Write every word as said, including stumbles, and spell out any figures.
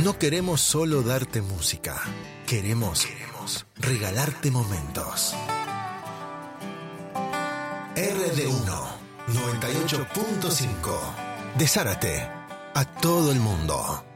No queremos solo darte música. Queremos, queremos regalarte momentos. R D uno noventa y ocho punto cinco de Zárate a todo el mundo.